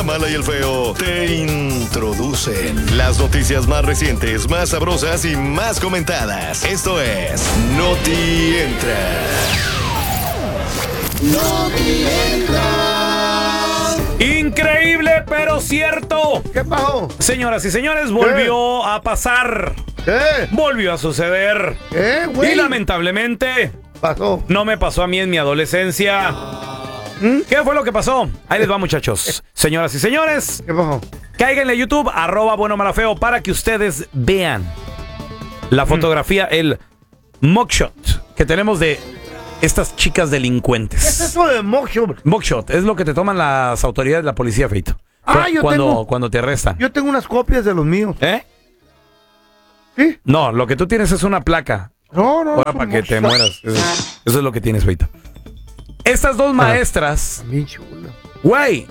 la Mala y el Feo te introducen las noticias más recientes, más sabrosas y más comentadas. Esto es Noti Entra. Noti Entra. Increíble, pero cierto. ¿Qué pasó? Señoras y señores, volvió a pasar. ¿Qué? Volvió a suceder. ¿Qué, güey? Y lamentablemente pasó. no me pasó a mí en mi adolescencia. ¿Qué fue lo que pasó? Ahí les va, muchachos. Señoras y señores, ¿Qué pasó? cáiganle a YouTube, @buenomalafeo, para que ustedes vean la fotografía, el mugshot que tenemos de estas chicas delincuentes. ¿Qué es eso de mugshot? Mugshot es lo que te toman las autoridades de la policía, Feito. Cuando te arrestan. Yo tengo unas copias de los míos. ¿Eh? ¿Sí? No, lo que tú tienes es una placa. No. Ahora para que te mueras. Eso es lo que tienes, Feito. Estas dos maestras, Bien chulo. güey,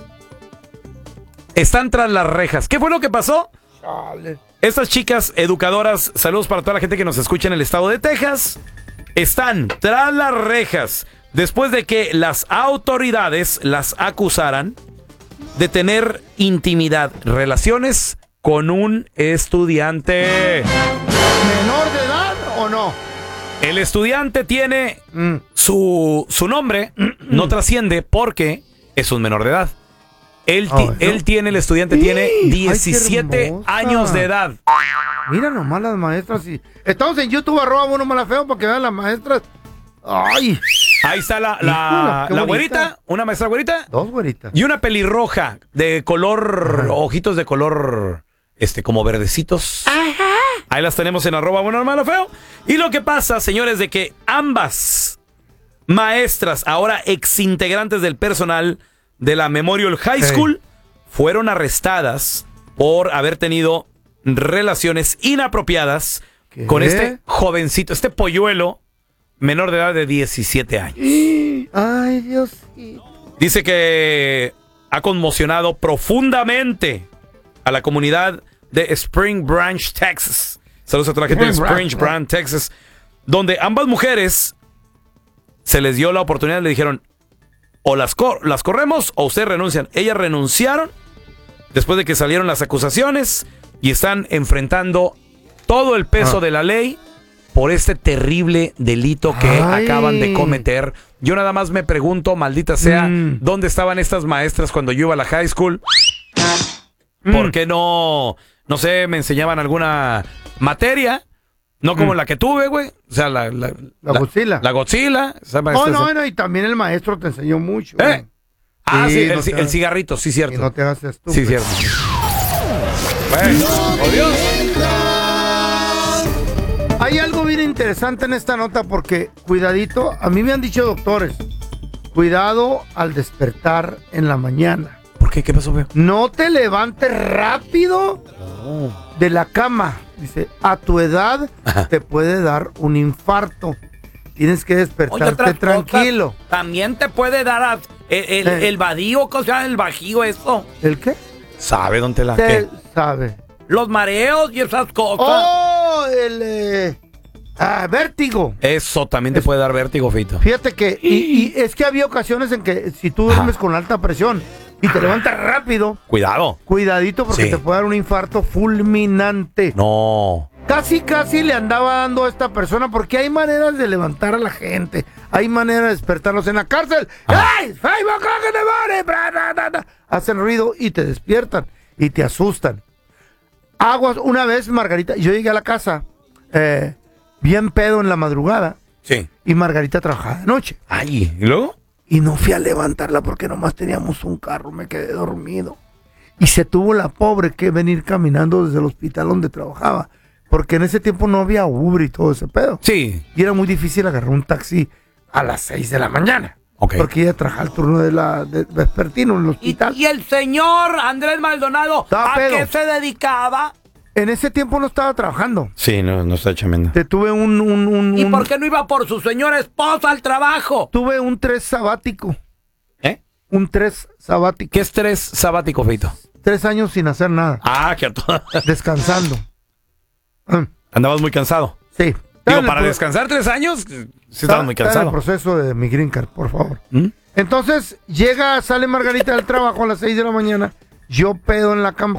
están tras las rejas. ¿Qué fue lo que pasó? Chale. Estas chicas educadoras, saludos para toda la gente que nos escucha en el estado de Texas, están tras las rejas después de que las autoridades las acusaran de tener intimidad, relaciones con un estudiante. ¿Menor de edad o no? El estudiante tiene su nombre, no trasciende porque es un menor de edad. Él tiene, el estudiante tiene 17 años de edad. Mira nomás las maestras. Estamos en YouTube, @buenomalafeo, para que vean las maestras. Ay. Ahí está la güerita, una maestra güerita. Dos güeritas. Y una pelirroja de color, ojitos de color, como verdecitos. Ajá. Ahí las tenemos en @buenomalafeo. Y lo que pasa, señores, de que ambas maestras, ahora exintegrantes del personal de la Memorial High School, fueron arrestadas por haber tenido relaciones inapropiadas con este jovencito, este polluelo menor de edad de 17 años. Ay, Dios. Dice que ha conmocionado profundamente a la comunidad de Spring Branch, Texas. Saludos a toda la gente de Spring Branch, Texas, donde ambas mujeres se les dio la oportunidad, le dijeron, o las corremos o ustedes renuncian. Ellas renunciaron después de que salieron las acusaciones y están enfrentando todo el peso de la ley por este terrible delito que acaban de cometer. Yo nada más me pregunto, maldita sea, ¿dónde estaban estas maestras cuando yo iba a la high school? ¿Por qué no sé, me enseñaban alguna materia? No como la que tuve, güey. O sea, la Godzilla. La Godzilla. No, y también el maestro te enseñó mucho. Sí, el cigarrito, sí, cierto. Y no te hagas estúpido. Sí, cierto. Bueno, ¡oh, Dios! Hay algo bien interesante en esta nota porque, cuidadito, a mí me han dicho doctores, cuidado al despertar en la mañana. ¿Por qué? ¿Qué pasó, feo? No te levantes rápido de la cama. Dice, a tu edad te puede dar un infarto. Tienes que despertarte tranquilo. También te puede dar el vadío, o sea, el bajío, eso. ¿El qué? ¿Sabe dónde la Te sabe. Los mareos y esas cosas. ¡Oh! El vértigo. Eso también te puede dar vértigo, Fito. Fíjate que, y es que había ocasiones en que si tú duermes con alta presión y te levantas rápido, cuidadito porque te puede dar un infarto fulminante. No. Casi le andaba dando a esta persona porque hay maneras de levantar a la gente. Hay maneras de despertarlos en la cárcel. ¡Ay! Hacen ruido y te despiertan y te asustan. Aguas, una vez, Margarita, yo llegué a la casa bien pedo en la madrugada. Sí. Y Margarita trabajaba de noche. Ay, ¿y luego? Y no fui a levantarla porque nomás teníamos un carro, me quedé dormido. Y se tuvo la pobre que venir caminando desde el hospital donde trabajaba. Porque en ese tiempo no había Uber y todo ese pedo. Sí. Y era muy difícil agarrar un taxi a las 6 de la mañana. Okay. Porque ella trabajaba el turno de vespertino en el hospital. ¿Y el señor Andrés Maldonado a qué se dedicaba? En ese tiempo no estaba trabajando. Sí, no está chamendo. Te tuve ¿Y por qué no iba por su señora esposa al trabajo? Tuve un 3 sabático. un 3 sabático. ¿Qué es 3 sabático, Feito? 3 años sin hacer nada. Ah, que a toda... Descansando. ¿Andabas muy cansado? Sí. Digo, para descansar 3 años, sí estabas muy cansado. Está en el proceso de mi green card, por favor. Entonces, sale Margarita del trabajo a las 6 de la mañana. yo pedo en la cama.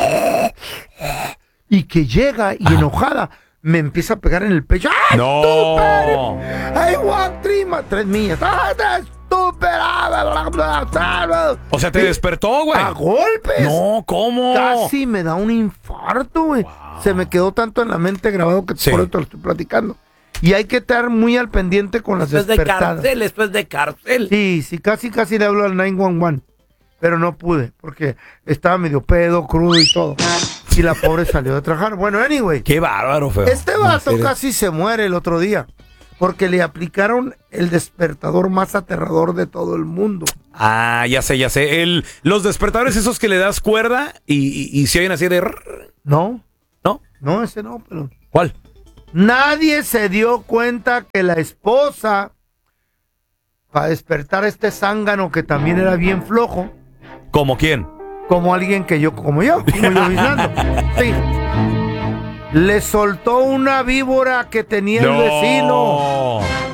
Y que llega y enojada me empieza a pegar en el pecho. ¡Ah, No. estúpido! I walk 3 millas. ¡Ah, estúpido! O sea, te despertó, güey. A golpes. No, ¿cómo? Casi me da un infarto, güey. Se me quedó tanto en la mente grabado que Sí. por eso te lo estoy platicando. Y hay que estar muy al pendiente con las despertadas. Después de cárcel. Sí, casi le hablo al 911. Pero no pude, porque estaba medio pedo, crudo y todo. Y la pobre salió de trabajar. Bueno, anyway. Qué bárbaro, feo. Este vato casi se muere el otro día. Porque le aplicaron el despertador más aterrador de todo el mundo. Ah, ya sé. Los despertadores esos que le das cuerda y se oyen así de... ¿No? ¿No? No, ese no, pero... ¿Cuál? Nadie se dio cuenta que la esposa, para despertar a este zángano que también era bien flojo, ¿Como quién? como alguien que yo, como yo Visnando, sí, le soltó una víbora que tenía el vecino.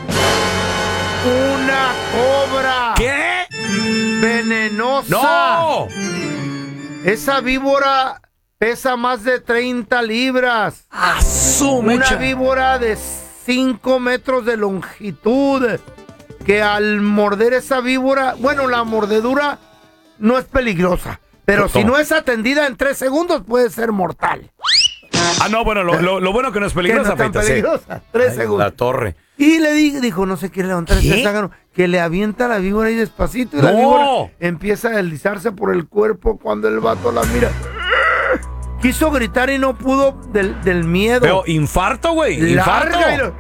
Una cobra. ¿Qué? Venenosa. ¡No! Esa víbora pesa más de 30 libras. ¡A su Una mecha! víbora de 5 metros de longitud. Que al morder esa víbora, bueno, la mordedura no es peligrosa. Pero si ¿Cómo? no es atendida en 3 segundos puede ser mortal. Ah, no, bueno, lo bueno que no es Que no peligrosa, es tan Feita, sí. peligrosa. 3 Ay, segundos. la torre. Y le dijo, no se quiere levantar ¿Qué? este zángano, que le avienta la víbora ahí despacito y ¡No! la víbora empieza a deslizarse por el cuerpo cuando el vato la mira. Quiso gritar y no pudo del miedo. Pero infarto, güey. Infarto. Larga y lo-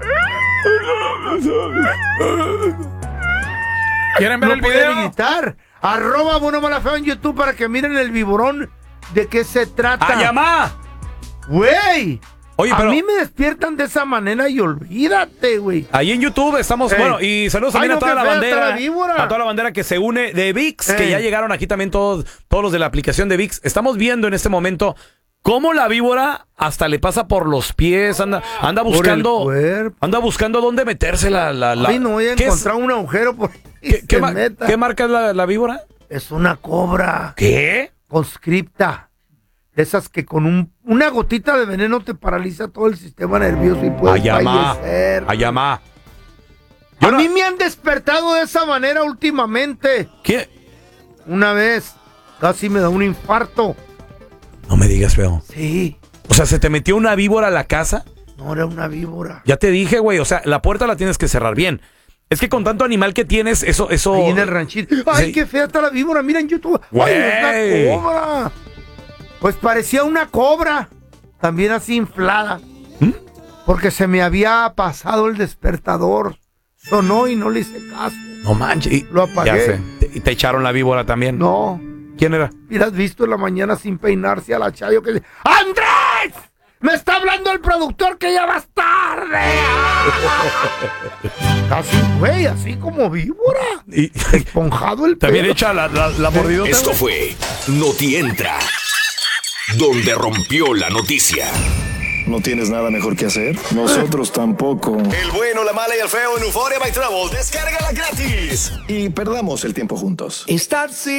¿Quieren ver no el puede video? gritar. @ Bueno Mala Feo en YouTube para que miren el viborón de qué se trata. ¡A llamar! Güey. Oye, a pero- mí me despiertan de esa manera y olvídate, güey. Ahí en YouTube estamos, Ey. bueno, y saludos también Ay, a no, toda qué la fea está bandera. la víbora. A toda la bandera que se une de VIX, que Ey. ya llegaron aquí también todos los de la aplicación de VIX. Estamos viendo en este momento cómo la víbora hasta le pasa por los pies, anda buscando. Por el cuerpo. Anda buscando dónde meterse la. Ay, no voy a ¿Qué es? encontrar un agujero por ahí ¿Qué, se qué meta. qué marca es la víbora? Es una cobra ¿Qué? conscripta. De esas que con una gotita de veneno te paraliza todo el sistema nervioso y puedes fallecer. A llamar. A mí me han despertado de esa manera últimamente. ¿Qué? Una vez casi me da un infarto. No me digas, feo. Sí, O sea, ¿se te metió una víbora a la casa? no era una víbora. Ya te dije, güey. O sea, la puerta la tienes que cerrar bien. Es que con tanto animal que tienes, eso. Ahí en el ranchito. Ay, Sí. qué fea está la víbora. Mira en YouTube. Güey. Ay, es una cobra. Pues parecía una cobra. También así inflada. Porque se me había pasado el despertador. Sonó y no le hice caso. No manches. Lo apagué. Ya sé. ¿Y te echaron la víbora también? No. ¿Quién era? Hubieras visto en la mañana sin peinarse a la Chayo que dice: ¡Andrés! ¡Me está hablando el productor que ya vas tarde! Así, güey, así como víbora. Y Esponjado el también pelo. echa la mordidota. Esto fue Noti Entra, donde rompió la noticia. ¿No tienes nada mejor que hacer? Nosotros tampoco. El bueno, la mala y el feo en Euphoria by Travel. Descárgala gratis. Y perdamos el tiempo juntos. Estar